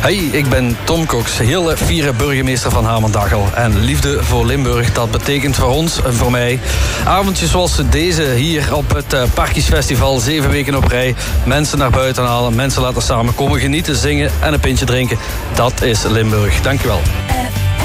Hey, ik ben Tom Cox, hele fiere burgemeester van Hamendachel. En liefde voor Limburg, dat betekent voor ons en voor mij avondjes zoals deze hier op het Parkiesfestival. 7 weken op rij, mensen naar buiten halen, mensen laten samenkomen, genieten, zingen en een pintje drinken. Dat is Limburg. Dankjewel.